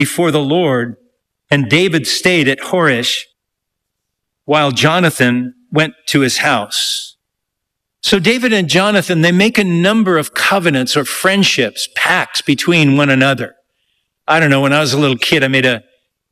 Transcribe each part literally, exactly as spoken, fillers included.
before the Lord, and David stayed at Horish while Jonathan went to his house. So David and Jonathan, they make a number of covenants or friendships, pacts between one another. I don't know, when I was a little kid, I made a,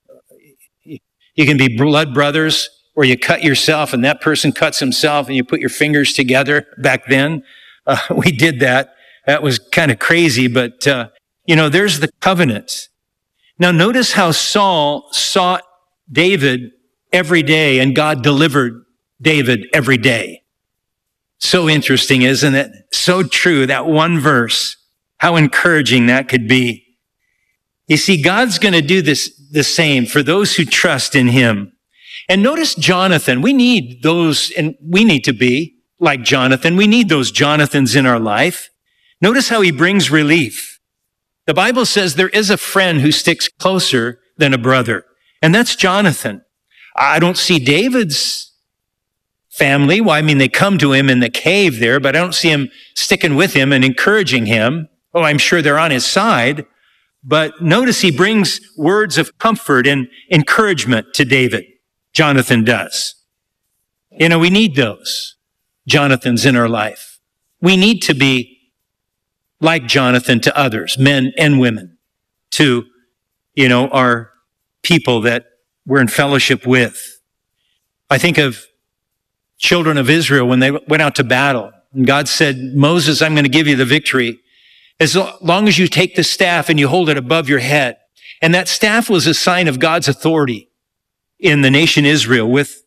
you can be blood brothers, or you cut yourself and that person cuts himself and you put your fingers together. Back then, uh, we did that. That was kind of crazy, but, uh, you know, there's the covenant. Now notice how Saul sought David every day and God delivered David every day. So interesting, isn't it? So true, that one verse, how encouraging that could be. You see, God's going to do this the same for those who trust in him. And notice Jonathan. We need those, and we need to be like Jonathan. We need those Jonathans in our life. Notice how he brings relief. The Bible says there is a friend who sticks closer than a brother, and that's Jonathan. I don't see David's family. Well, I mean, they come to him in the cave there, but I don't see him sticking with him and encouraging him. Oh, I'm sure they're on his side. But notice he brings words of comfort and encouragement to David. Jonathan does. You know, we need those Jonathans in our life. We need to be like Jonathan to others, men and women, to, you know, our people that we're in fellowship with. I think of children of Israel when they went out to battle. And God said, Moses, I'm going to give you the victory as long as you take the staff and you hold it above your head. And that staff was a sign of God's authority in the nation Israel with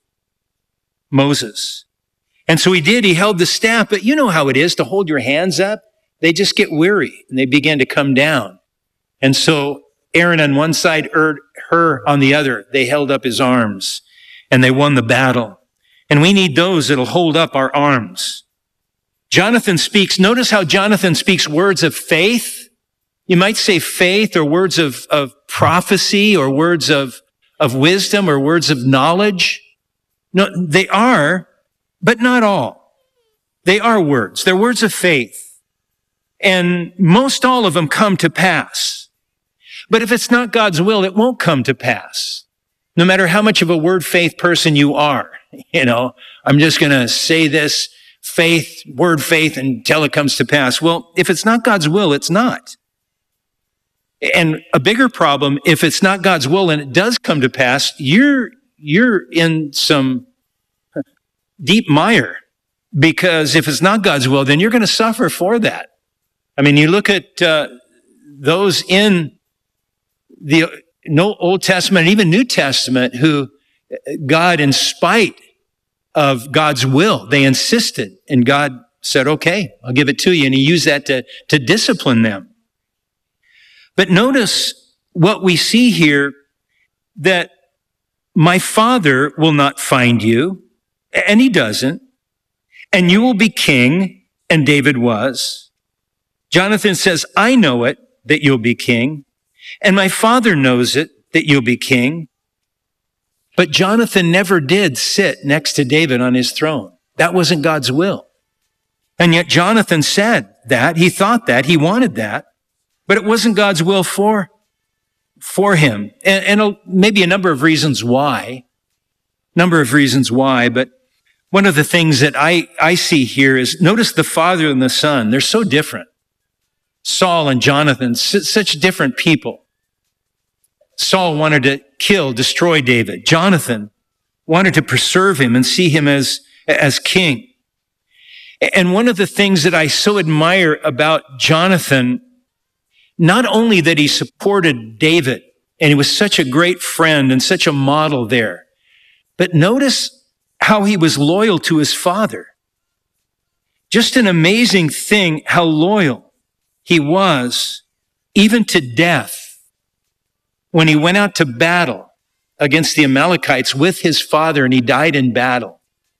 Moses. And so he did, he held the staff, but you know how it is to hold your hands up. They just get weary and they begin to come down. And so Aaron on one side, Hur on the other, they held up his arms and they won the battle. And we need those that'll hold up our arms. Jonathan speaks, notice how Jonathan speaks words of faith. You might say faith or words of, of prophecy or words of, of wisdom or words of knowledge. No, they are, but not all. They are words. They're words of faith. And most all of them come to pass. But if it's not God's will, it won't come to pass. No matter how much of a word faith person you are. You know, I'm just going to say this faith, word faith until it comes to pass. Well, if it's not God's will, it's not. And a bigger problem, if it's not God's will and it does come to pass, you're, you're in some deep mire. Because if it's not God's will, then you're going to suffer for that. I mean, you look at uh, those in the no Old Testament, and even New Testament, who God, in spite of God's will, they insisted, and God said, okay, I'll give it to you. And he used that to, to discipline them. But notice what we see here, that my Father will not find you, and he doesn't, and you will be king, and David was. Jonathan says, I know it, that you'll be king, and my Father knows it, that you'll be king. But Jonathan never did sit next to David on his throne. That wasn't God's will. And yet Jonathan said that, he thought that, he wanted that, but it wasn't God's will for, for him. And, and a, maybe a number of reasons why, number of reasons why, but one of the things that I, I see here is, notice the father and the son, they're so different. Saul and Jonathan, such different people. Saul wanted to kill, destroy David. Jonathan wanted to preserve him and see him as, as king. And one of the things that I so admire about Jonathan, not only that he supported David, and he was such a great friend and such a model there, but notice how he was loyal to his father. Just an amazing thing how loyal he was, even to death. When he went out to battle against the Amalekites with his father and he died in battle.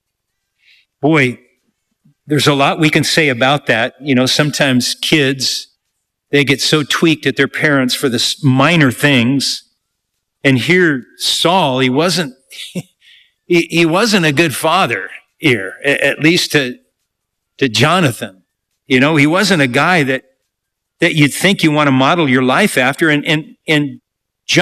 Boy, there's a lot we can say about that. You know, sometimes kids, they get so tweaked at their parents for the minor things. And here, Saul, he wasn't, he, he wasn't a good father here, at least to, to Jonathan. You know, he wasn't a guy that, that you'd think you want to model your life after. And, and, and